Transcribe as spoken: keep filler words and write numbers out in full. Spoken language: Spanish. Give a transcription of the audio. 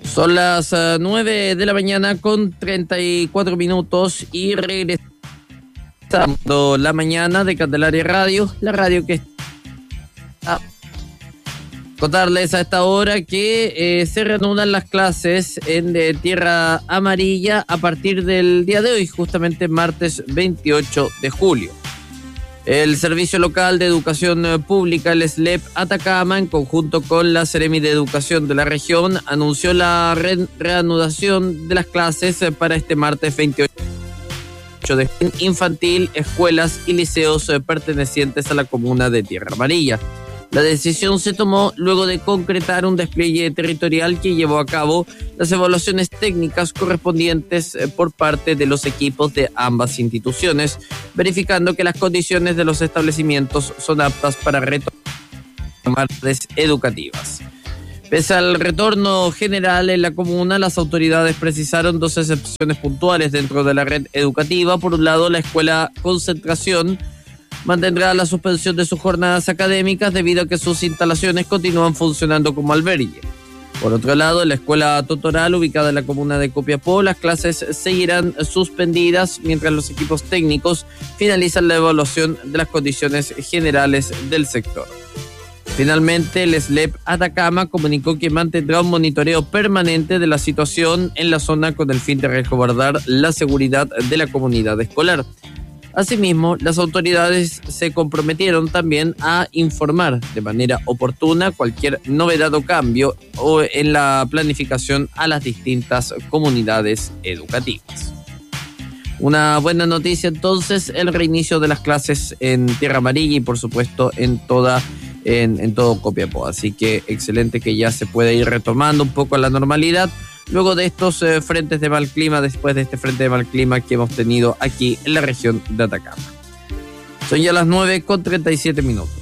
Son las uh, nueve de la mañana con treinta y cuatro minutos y regresamos la mañana de Candelaria Radio, la radio que está. Contarles a esta hora que eh, se reanudan las clases en de Tierra Amarilla a partir del día de hoy, justamente martes veintiocho de julio. El Servicio Local de Educación Pública, el S L E P Atacama, en conjunto con la Seremi de Educación de la región, anunció la re- reanudación de las clases para este martes veintiocho de julio, infantil, escuelas y liceos pertenecientes a la comuna de Tierra Amarilla. La decisión se tomó luego de concretar un despliegue territorial que llevó a cabo las evaluaciones técnicas correspondientes por parte de los equipos de ambas instituciones, verificando que las condiciones de los establecimientos son aptas para retomar clases educativas. Pese al retorno general en la comuna, las autoridades precisaron dos excepciones puntuales dentro de la red educativa. Por un lado, la escuela Concentración mantendrá la suspensión de sus jornadas académicas debido a que sus instalaciones continúan funcionando como albergue. Por otro lado, en la escuela Totoral, ubicada en la comuna de Copiapó, las clases seguirán suspendidas mientras los equipos técnicos finalizan la evaluación de las condiciones generales del sector. Finalmente, el S L E P Atacama comunicó que mantendrá un monitoreo permanente de la situación en la zona con el fin de resguardar la seguridad de la comunidad escolar. Asimismo, las autoridades se comprometieron también a informar de manera oportuna cualquier novedad o cambio o en la planificación a las distintas comunidades educativas. Una buena noticia entonces, el reinicio de las clases en Tierra Amarilla y por supuesto en toda en, en todo Copiapó. Así que excelente que ya se puede ir retomando un poco la normalidad luego de estos eh, frentes de mal clima, después de este frente de mal clima que hemos tenido aquí en la región de Atacama. Son ya las nueve con treinta y siete minutos.